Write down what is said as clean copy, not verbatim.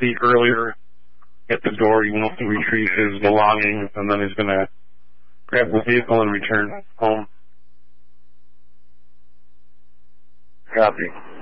feet earlier at the door. He wants to retrieve his belongings, and then he's going to grab the vehicle and return home. Copy.